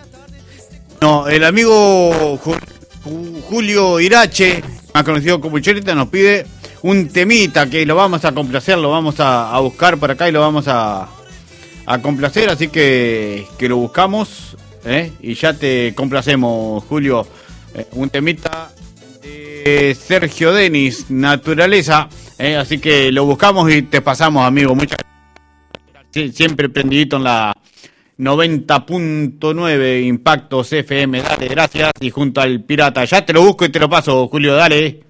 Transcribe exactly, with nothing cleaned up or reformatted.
No, el amigo Ju- Julio Irache, más conocido como Chelita, nos pide un temita que lo vamos a complacer, lo vamos a, a buscar por acá y lo vamos a, a complacer, así que, que lo buscamos, ¿eh? Y ya te complacemos, Julio. Eh, un temita de Sergio Denis, Naturaleza, ¿eh? Así que lo buscamos y te pasamos, amigo. Muchas gracias. Siempre prendidito en la noventa punto nueve Impactos F M. Dale, gracias. Y junto al Pirata, ya te lo busco y te lo paso, Julio, dale.